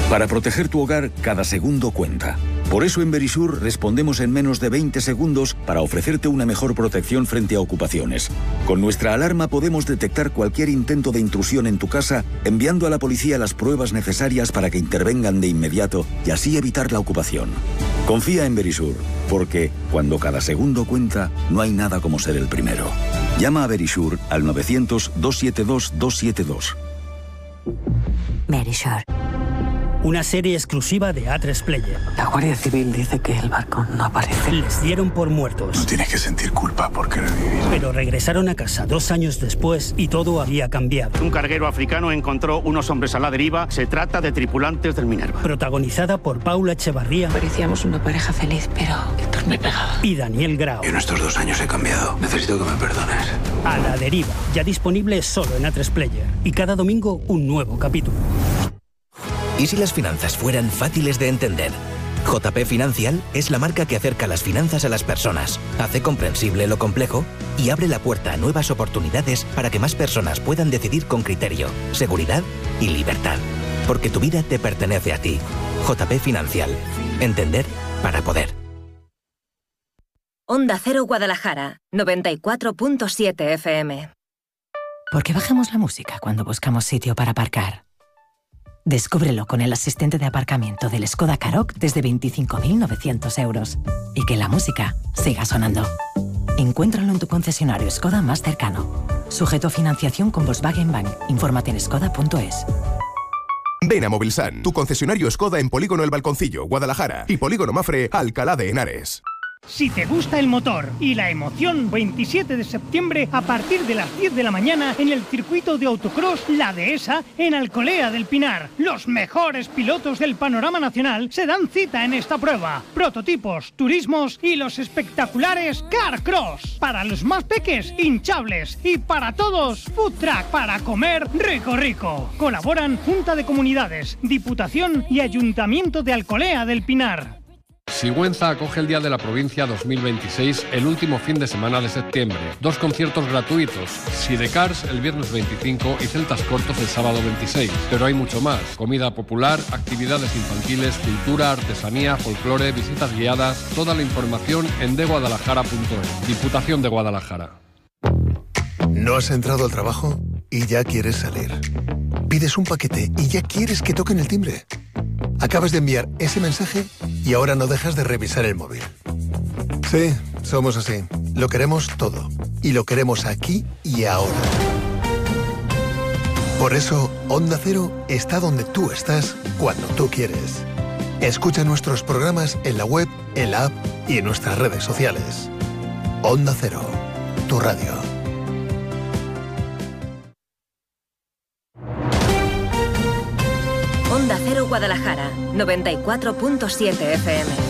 Para proteger tu hogar, cada segundo cuenta. Por eso en Verisur respondemos en menos de 20 segundos para ofrecerte una mejor protección frente a ocupaciones. Con nuestra alarma podemos detectar cualquier intento de intrusión en tu casa, enviando a la policía las pruebas necesarias para que intervengan de inmediato y así evitar la ocupación. Confía en Verisur, porque cuando cada segundo cuenta, no hay nada como ser el primero. Llama a Verisur al 900-272-272. Verisur. Una serie exclusiva de A3 Player. La Guardia Civil dice que el barco no aparece. Les dieron por muertos. No tienes que sentir culpa por querer vivir. Pero regresaron a casa 2 años después y todo había cambiado. Un carguero africano encontró unos hombres a la deriva. Se trata de tripulantes del Minerva. Protagonizada por Paula Echevarría. Parecíamos una pareja feliz, pero Héctor me pegaba. Y Daniel Grau. En estos 2 años he cambiado. Necesito que me perdones. A la deriva. Ya disponible solo en A3 Player. Y cada domingo un nuevo capítulo. ¿Y si las finanzas fueran fáciles de entender? JP Financial es la marca que acerca las finanzas a las personas, hace comprensible lo complejo y abre la puerta a nuevas oportunidades para que más personas puedan decidir con criterio, seguridad y libertad. Porque tu vida te pertenece a ti. JP Financial. Entender para poder. Onda Cero Guadalajara, 94.7 FM. ¿Por qué bajamos la música cuando buscamos sitio para aparcar? Descúbrelo con el asistente de aparcamiento del Skoda Karoq desde 25.900 euros. Y que la música siga sonando. Encuéntralo en tu concesionario Skoda más cercano. Sujeto a financiación con Volkswagen Bank. Infórmate en skoda.es. Ven a Movilsan, tu concesionario Skoda en Polígono El Balconcillo, Guadalajara, y Polígono Mafre, Alcalá de Henares. Si te gusta el motor y la emoción, 27 de septiembre a partir de las 10 de la mañana en el circuito de autocross La Dehesa en Alcolea del Pinar. Los mejores pilotos del panorama nacional se dan cita en esta prueba. Prototipos, turismos y los espectaculares Car Cross. Para los más peques, hinchables. Y para todos, food truck para comer rico rico. Colaboran Junta de Comunidades, Diputación y Ayuntamiento de Alcolea del Pinar. Sigüenza acoge el Día de la Provincia 2026 el último fin de semana de septiembre. 2 conciertos gratuitos, Sidecars el viernes 25 y Celtas Cortos el sábado 26. Pero hay mucho más, comida popular, actividades infantiles, cultura, artesanía, folclore, visitas guiadas, toda la información en deguadalajara.es. Diputación de Guadalajara. ¿No has entrado al trabajo y ya quieres salir? Pides un paquete y ya quieres que toquen el timbre. Acabas de enviar ese mensaje y ahora no dejas de revisar el móvil. Sí, somos así. Lo queremos todo. Y lo queremos aquí y ahora. Por eso, Onda Cero está donde tú estás cuando tú quieres. Escucha nuestros programas en la web, en la app y en nuestras redes sociales. Onda Cero, tu radio. Onda Cero Guadalajara, 94.7 FM.